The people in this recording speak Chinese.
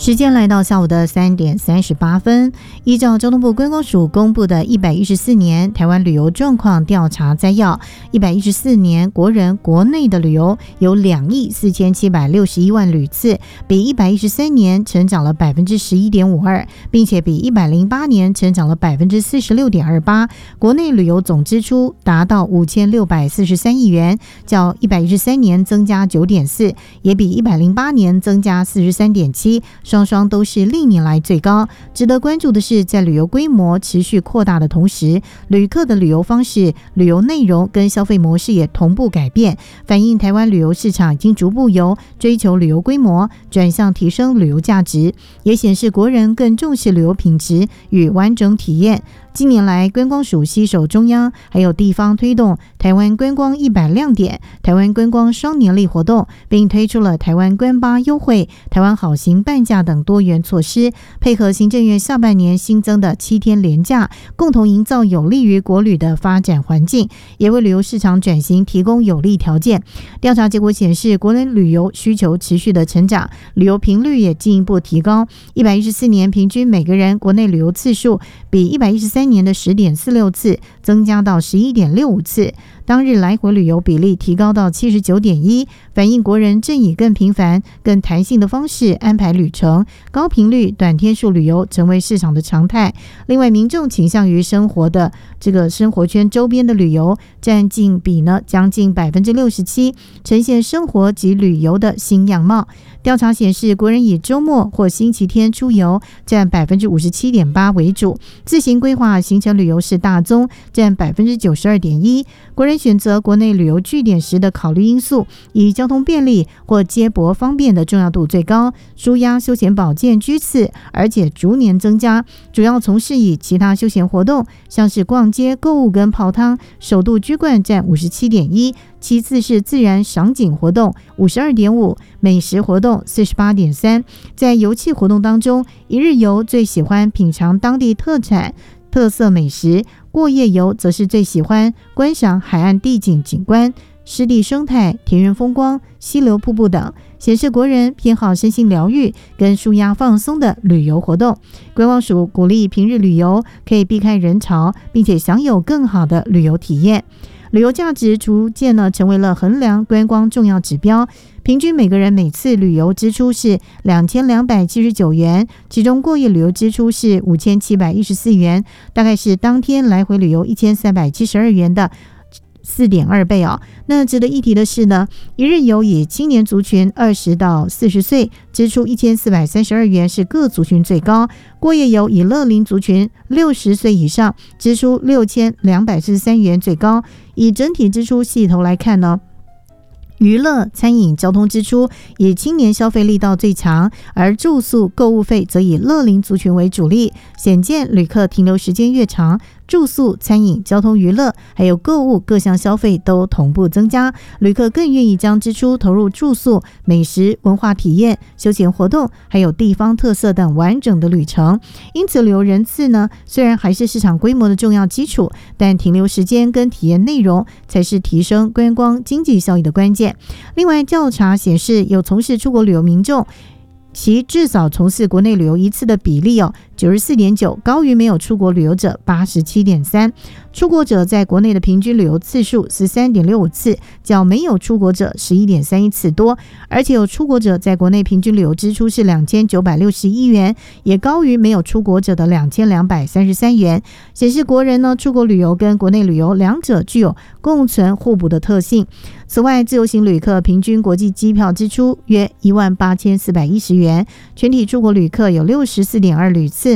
时间来到下午的3点38分，依照交通部观光署公布的114年台湾旅游状况调查摘要，114年国人国内的旅游有2亿4761万旅次，比113年成长了 11.52%， 并且比108年成长了 46.28%， 国内旅游总支出达到5643亿元，较113年增加 9.4%， 也比108年增加 43.7%，双双都是历年来最高。值得关注的是，在旅游规模持续扩大的同时，旅客的旅游方式、旅游内容跟消费模式也同步改变，反映台湾旅游市场已经逐步由追求旅游规模转向提升旅游价值，也显示国人更重视旅游品质与完整体验。近年来，观光署携手中央还有地方推动台湾观光100亮点、台湾观光双年历活动，并推出了台湾观巴优惠、台湾好行半价等多元措施，配合行政院下半年新增的7天连假，共同营造有利于国旅的发展环境，也为旅游市场转型提供有利条件。调查结果显示，国人旅游需求持续的成长，旅游频率也进一步提高。114年平均每个人国内旅游次数比113年的 10.46 次增加到 11.65 次，当日来回旅游比例提高到 79.1%， 反映国人正以更频繁、更弹性的方式安排旅程，高频率、短天数旅游成为市场的常态。另外，民众倾向于生活圈周边的旅游，占净比呢将近 67%， 呈现生活及旅游的新样貌。调查显示，国人以周末或星期天出游占 57.8% 为主，自行规划行程旅游是大宗，占 92.1%。 国人选择国内旅游据点时的考虑因素，以交通便利或接驳方便的重要度最高，舒压休闲保健居次，而且逐年增加。主要从事以其他休闲活动，像是逛街、购物跟泡汤，首度居冠占 57.1%，其次是自然赏景活动 52.5%， 美食活动 48.3%。 在游憩活动当中，一日游最喜欢品尝当地特产特色美食，过夜游则是最喜欢观赏海岸地景景观、湿地生态、田园风光、溪流瀑布等，显示国人偏好身心疗愈跟舒压放松的旅游活动。观光署鼓励平日旅游可以避开人潮，并且享有更好的旅游体验。旅游价值逐渐成为了衡量观光重要指标，平均每个人每次旅游支出是2279元，其中过夜旅游支出是5714元，大概是当天来回旅游1372元的4.2倍哦。那值得一提的是呢，一日游以青年族群20到40岁支出1432元，是各族群最高；过夜游以乐龄族群60岁以上支出6243元最高。以整体支出系统来看呢，娱乐、餐饮、交通支出以青年消费力道最强，而住宿、购物费则以乐龄族群为主力，显见旅客停留时间越长，住宿、餐饮、交通、娱乐还有购物各项消费都同步增加，旅客更愿意将支出投入住宿、美食、文化体验、休闲活动还有地方特色等完整的旅程。因此旅游人次呢，虽然还是市场规模的重要基础，但停留时间跟体验内容才是提升观光经济效益的关键。另外，调查显示，有从事出国旅游民众其至少从事国内旅游一次的比例94.9%，高于没有出国旅游者 87.3%。出国者在国内的平均旅游次数 13.65 次，较没有出国者 11.31 次多，而且有出国者在国内平均旅游支出是2961元，也高于没有出国者的2233元，显示国人呢出国旅游跟国内旅游两者具有共存互补的特性。此外，自由行旅客平均国际机票支出约18410元，全体出国旅客有 64.2 旅次